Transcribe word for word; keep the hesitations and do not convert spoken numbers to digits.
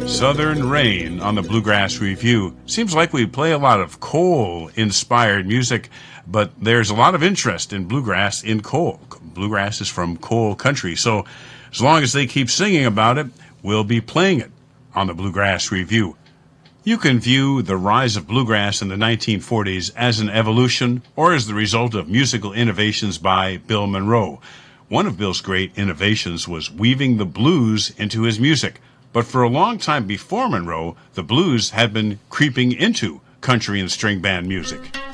Southern Rain on the Bluegrass Review. Seems like we play a lot of coal-inspired music, but there's a lot of interest in bluegrass in coal. Bluegrass is from coal country, so as long as they keep singing about it, we'll be playing it on the Bluegrass Review. You can view the rise of bluegrass in the nineteen forties as an evolution or as the result of musical innovations by Bill Monroe. One of Bill's great innovations was weaving the blues into his music. But for a long time before Monroe, the blues had been creeping into country and string band music.